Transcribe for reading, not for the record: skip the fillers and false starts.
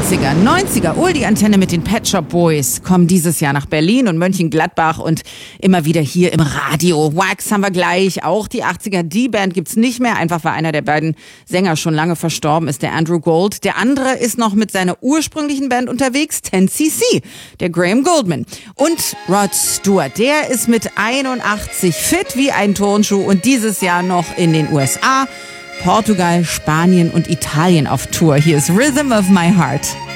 80er, 90er, die Antenne mit den Pet Shop Boys kommen dieses Jahr nach Berlin und Mönchengladbach und immer wieder hier im Radio. Wax haben wir gleich, auch die 80er. Die Band gibt's nicht mehr, einfach weil einer der beiden Sänger schon lange verstorben ist, der Andrew Gold. Der andere ist noch mit seiner ursprünglichen Band unterwegs, 10cc, der Graham Goldman. Und Rod Stewart, der ist mit 81 fit wie ein Turnschuh und dieses Jahr noch in den USA, Portugal, Spanien und Italien auf Tour. Hier ist Rhythm of My Heart.